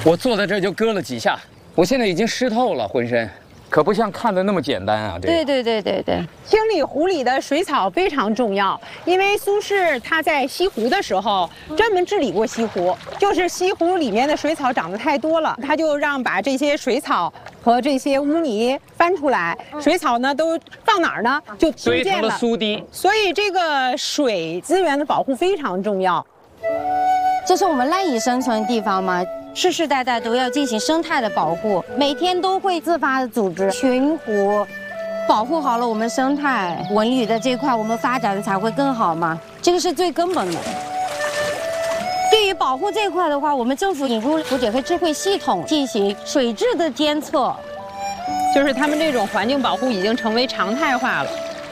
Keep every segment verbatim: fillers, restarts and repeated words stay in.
我坐在这就搁了几下，我现在已经湿透了，浑身。 可不像看的那么简单啊！ 对对对对对， 清理湖里的水草非常重要，因为苏轼他在西湖的时候专门治理过西湖，就是西湖里面的水草长得太多了，他就让把这些水草和这些污泥翻出来，水草呢都放哪儿呢？就堆成了苏堤。 所以这个水资源的保护非常重要。 这是我们赖以生存的地方嘛。 世世代代都要进行生态的保护，每天都会自发的组织巡湖，保护好了我们生态文旅的这块，我们发展的才会更好嘛。这个是最根本的。对于保护这块的话，我们政府引入湖检会智慧系统进行水质的监测， 就是他们这种环境保护已经成为常态化了。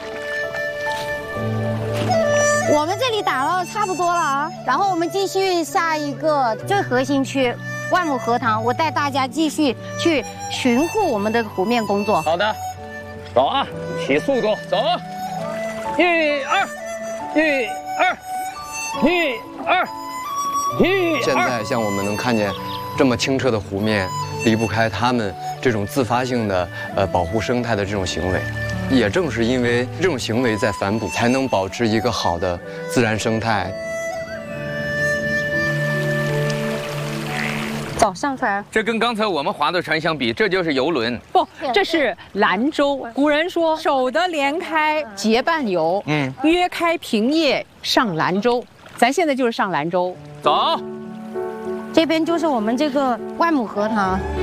我们这里打捞差不多了啊，然后我们继续下一个最核心区。 万亩荷塘，我带大家继续去巡护我们的湖面工作。 好的，走啊，起速度，走，一二，一二，一二，一二。 现在像我们能看见这么清澈的湖面，离不开他们这种自发性的呃保护生态的这种行为。也正是因为这种行为在反哺，才能保持一个好的自然生态。 走上船， 这跟刚才我们划的船相比，这就是游轮。 不，这是兰舟。古人说：“守得连开结伴游，嗯，约开平夜上兰舟。”咱现在就是上兰舟。 走， 这边就是我们这个万亩荷塘。